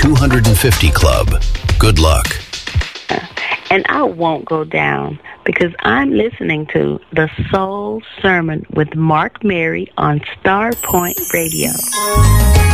250 Club. Good luck. And I won't go down because I'm listening to the Soul Sermon with Mark Mary on Star Point Radio.